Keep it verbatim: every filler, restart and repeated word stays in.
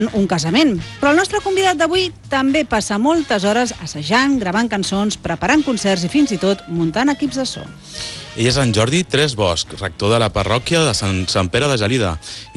un casament. Però el nostre convidat d'avui també passa moltes hores assajant, gravant cançons, preparant concerts i fins i tot muntant equips de so. Ell és en Jordi Tres Bosch, rector de la parròquia de Sant, Sant Pere de Gelida.